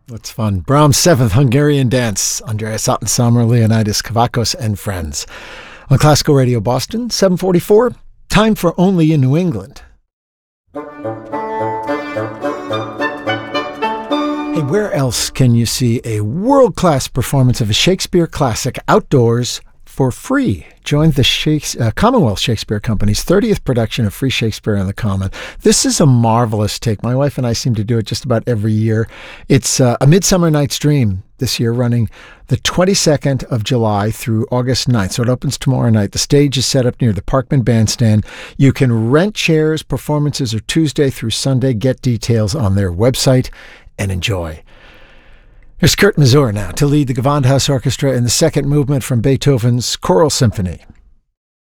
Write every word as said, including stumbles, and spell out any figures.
That's fun. Brahms' Seventh Hungarian Dance, Andreas Ottensamer, Leonidas Kavakos, and friends. On Classical Radio Boston, seven forty-four, time for Only in New England. Hey, where else can you see a world-class performance of a Shakespeare classic outdoors for free? Join the Shakes- uh, Commonwealth Shakespeare Company's thirtieth production of Free Shakespeare on the Common. This is a marvelous take. My wife and I seem to do it just about every year. It's uh, A Midsummer Night's Dream this year, running the twenty-second of July through August ninth. So it opens tomorrow night. The stage is set up near the Parkman Bandstand. You can rent chairs. Performances are Tuesday through Sunday. Get details on their website and enjoy. Here's Kurt Masur now to lead the Gewandhaus Orchestra in the second movement from Beethoven's Choral Symphony.